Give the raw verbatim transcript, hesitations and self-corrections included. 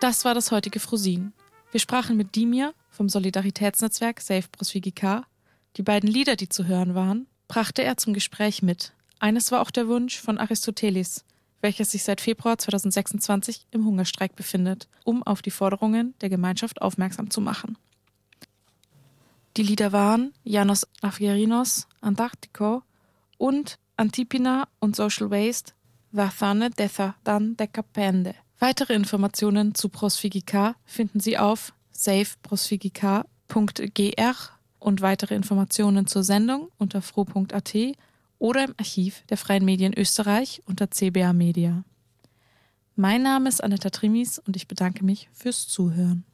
Das war das heutige Frosin. Wir sprachen mit Dimir vom Solidaritätsnetzwerk Save Prosfigika. Die beiden Lieder, die zu hören waren, brachte er zum Gespräch mit. Eines war auch der Wunsch von Aristoteles, welcher sich seit Februar zweitausendsechsundzwanzig im Hungerstreik befindet, um auf die Forderungen der Gemeinschaft aufmerksam zu machen. Die Lieder waren Janos Afgerinos Antarktiko und Antipina und Social Waste Vathane Detha Dan Dekapende. Weitere Informationen zu Prosfigika finden Sie auf save prosfigika punkt g r und weitere Informationen zur Sendung unter fro punkt a t oder im Archiv der Freien Medien Österreich unter c b a Media. Mein Name ist Anetta Trimis und ich bedanke mich fürs Zuhören.